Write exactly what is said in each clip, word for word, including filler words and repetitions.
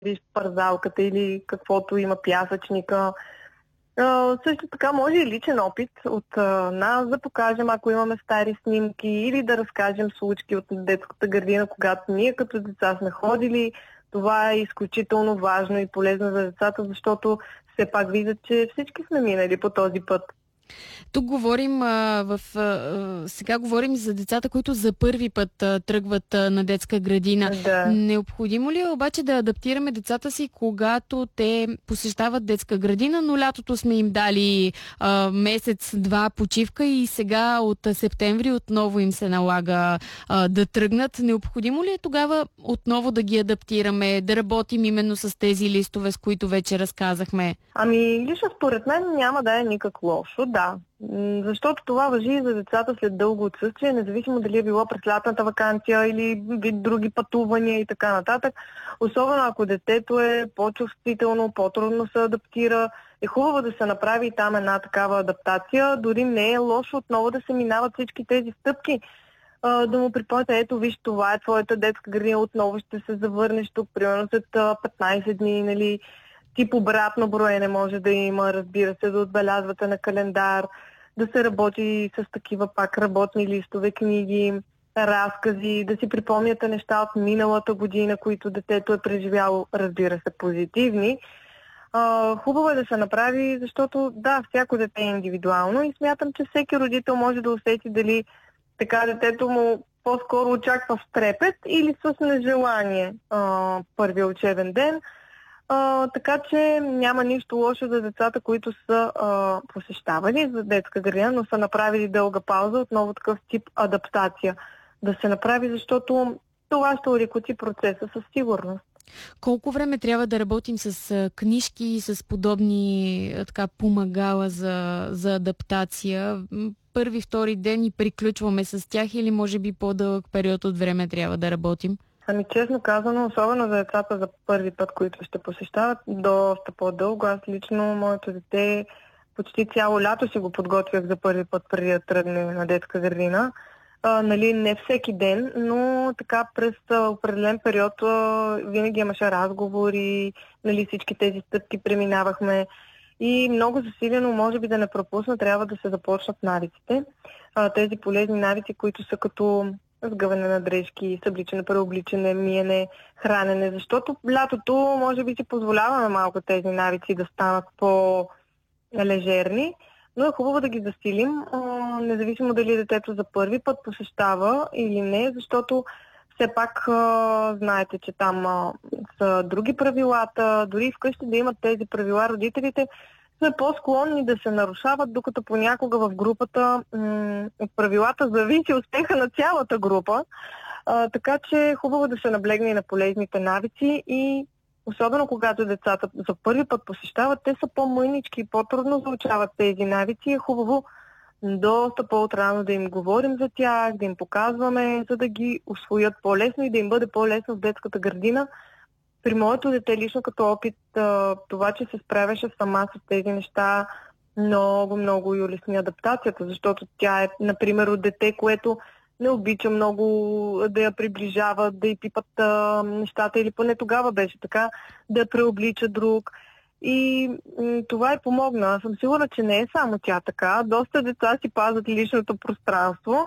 парзалката или каквото има пясъчника. А, също така може и личен опит от а, нас да покажем, ако имаме стари снимки, или да разкажем случки от детската градина, когато ние като деца сме ходили. Това е изключително важно и полезно за децата, защото все пак виждат, че всички сме минали по този път. Тук говорим а, в, а, сега говорим за децата, които за първи път а, тръгват а, на детска градина. Да. Необходимо ли е обаче да адаптираме децата си, когато те посещават детска градина, но лятото сме им дали а, месец-два почивка и сега от септември отново им се налага а, да тръгнат? Необходимо ли е тогава отново да ги адаптираме, да работим именно с тези листове, с които вече разказахме? Ами, лично според мен няма да е никак лошо, да. Защото това важи и за децата след дълго отсъствие, независимо дали е било през лятната ваканция или вид други пътувания и така нататък. Особено ако детето е по-чувствително, по-трудно се адаптира, е хубаво да се направи и там една такава адаптация. Дори не е лошо отново да се минават всички тези стъпки. Да му припомняте, ето виж, това е твоята детска градина, отново ще се завърнеш тук, примерно след петнайсет дни, нали. Тип обратно броене може да има, разбира се, да отбелязвате на календар, да се работи с такива пак работни листове, книги, разкази, да си припомняте неща от миналата година, които детето е преживяло, разбира се, позитивни. А, хубаво е да се направи, защото да, всяко дете е индивидуално и смятам, че всеки родител може да усети дали така детето му по-скоро очаква в трепет или с нежелание а, първия учебен ден. Uh, така че няма нищо лошо за децата, които са uh, посещавали за детска градина, но са направили дълга пауза, отново такъв тип адаптация да се направи, защото това ще улекоти процеса със сигурност. Колко време трябва да работим с а, книжки и с подобни а, така помагала за, за адаптация? Първи, втори ден и приключваме с тях или може би по-дълъг период от време трябва да работим? Ами честно казано, особено за децата за първи път, които ще посещават, доста по-дълго. Аз лично, моето дете, почти цяло лято си го подготвях за първи път преди да тръгне на детска градина. А, нали, не всеки ден, но така през а, определен период а, винаги имаше разговори, нали, всички тези стъпки преминавахме и много засилено, може би да не пропусна, трябва да се започнат навиците. А, тези полезни навици, които са като сгъване на дрежки, събличане, преобличане, миене, хранене, защото лятото може би си позволяваме малко тези навици да станат по-лежерни, но е хубаво да ги засилим, независимо дали детето за първи път посещава или не, защото все пак знаете, че там са други правилата, дори вкъщи да имат тези правила родителите, сме по-склонни да се нарушават, докато понякога в групата м- от правилата зависи успеха на цялата група. А, така че е хубаво да се наблегне и на полезните навици и особено когато децата за първи път посещават, те са по-мънички и по-трудно заучават тези навици. Е хубаво доста по-отрано да им говорим за тях, да им показваме, за да ги усвоят по-лесно и да им бъде по-лесно в детската градина. При моето дете лично като опит, това, че се справяше сама с тези неща, много, много и улесни адаптацията, защото тя е, например, от дете, което не обича много да я приближава, да й пипат а, нещата, или поне тогава беше така, да я преоблича друг. И м- това е помогна. Аз съм сигурна, че не е само тя така. Доста деца си пазят личното пространство.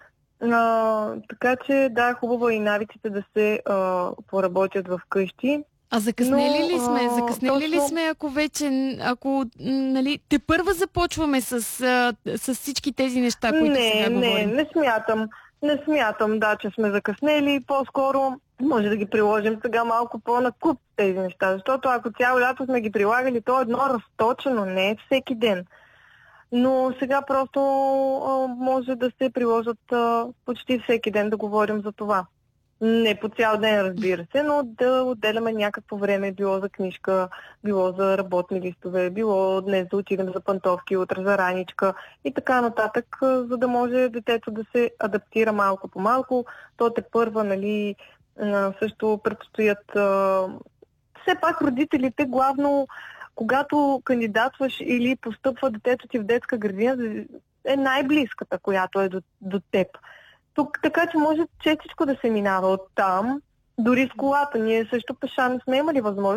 А, така че да, хубаво и навиците да се а, поработят в къщи. А закъснели Но, ли сме? а, Закъснели точно... ли сме, ако вече, ако, нали, те първа започваме с, а, с всички тези неща, които не, сега не, говорим? Не, не смятам. Не смятам, да, че сме закъснели. По-скоро може да ги приложим сега малко по-накуп тези неща, защото ако цяло лято сме ги прилагали, то е едно разточено, не е всеки ден. Но сега просто а, може да се приложат а, почти всеки ден да говорим за това. Не по цял ден, разбира се, но да отделяме някакво време, било за книжка, било за работни листове, било днес да отидем за пантовки, утре за раничка и така нататък, за да може детето да се адаптира малко по малко. То те първа, нали, също предстоят. Все пак родителите, главно когато кандидатваш или постъпва детето ти в детска градина, е най-близката, която е до, до теб. Тук, така че може честичко да се минава от там, Дори с колата. Ние също пеша не сме имали възможност.